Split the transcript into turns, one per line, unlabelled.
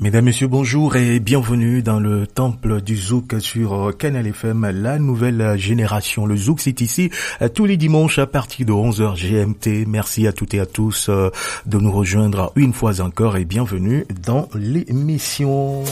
Mesdames, Messieurs, bonjour et bienvenue dans le temple du Zouk sur Canal FM, la nouvelle génération. Le Zouk, c'est ici tous les dimanches à partir de 11h GMT. Merci à toutes et à tous de nous rejoindre une fois encore et bienvenue dans l'émission.